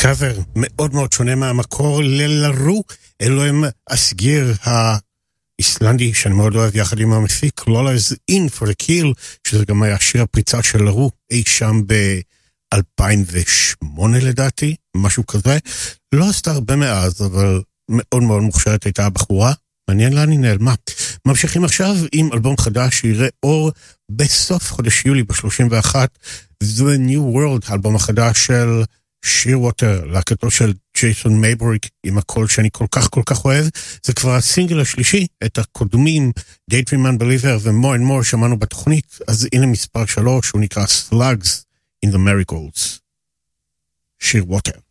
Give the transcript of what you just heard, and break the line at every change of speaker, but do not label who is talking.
קאבר מאוד מאוד שונה מהמקור ללרו, אלוהים הסגיר האיסלנדי שאני מאוד אוהב יחד עם המפיק, Lola's In for the Kill, שזה גם היה שיר הפריצה של לרו אי שם ב-2008 לדעתי, משהו כזה. לא עשתה הרבה מאז, אבל מאוד מאוד מוכשרת הייתה הבחורה, מעניין לאן היא נעלמה. ממשיכים עכשיו עם אלבום חדש שיראה אור בסוף חודש יולי ב-31, The New World, האלבום החדש של שירווטר, להקתו של ג'ייסון מייבריק, עם הקול שאני כל כך אוהב. זה כבר הסינגל השלישי, את הקודמים Daydream Unbeliever ו-More and More שמענו בתוכנית, אז הנה מספר 3, הוא נקרא Slugs in the Marigolds. שירווטר.